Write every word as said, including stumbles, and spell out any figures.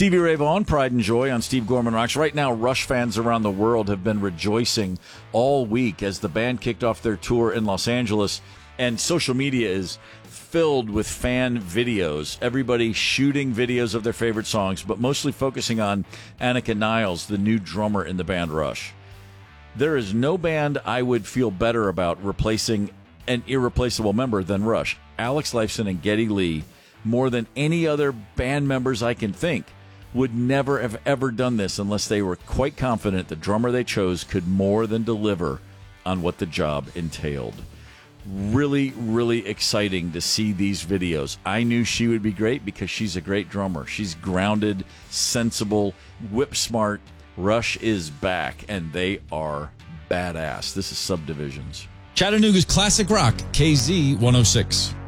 Stevie Ray Vaughan, Pride and Joy on Steve Gorman Rocks. Right now, Rush fans around the world have been rejoicing all week as the band kicked off their tour in Los Angeles, and social media is filled with fan videos, everybody shooting videos of their favorite songs, but mostly focusing on Annika Niles, the new drummer in the band Rush. There is no band I would feel better about replacing an irreplaceable member than Rush. Alex Lifeson and Geddy Lee, more than any other band members I can think, would never have ever done this unless they were quite confident the drummer they chose could more than deliver on what the job entailed. Really, really exciting to see these videos. I knew she would be great because she's a great drummer. She's grounded, sensible, whip smart. Rush is back, and they are badass. This is Subdivisions. Chattanooga's classic rock, K Z one oh six.